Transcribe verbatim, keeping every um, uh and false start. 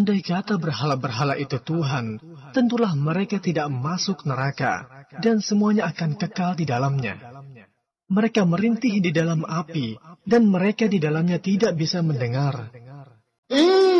Andai kata berhala-berhala itu Tuhan, tentulah mereka tidak masuk neraka, dan semuanya akan kekal di dalamnya. Mereka merintih di dalam api, dan mereka di dalamnya tidak bisa mendengar.